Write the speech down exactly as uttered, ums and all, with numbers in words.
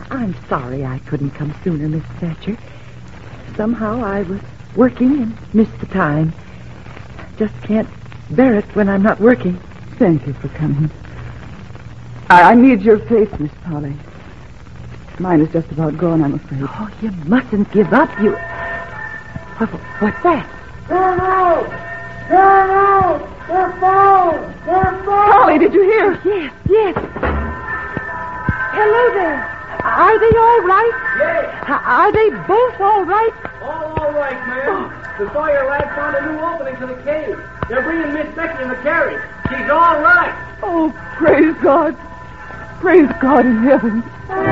I'm sorry I couldn't come sooner, Miss Thatcher. Somehow I was working and missed the time. Just can't bear it when I'm not working. Thank you for coming. I, I need your faith, Miss Polly. Mine is just about gone, I'm afraid. Oh, you mustn't give up. You... What, what's that? They're out! They're out! They're falling! They're falling! Polly, did you hear? Yes, yes. Hello there. Are they all right? Yes. Are they both all right? All all right, ma'am. The Sawyer lad found a new opening to the cave. They're bringing Miss Becky in the carriage. She's all right. Oh, praise God. Praise God in heaven.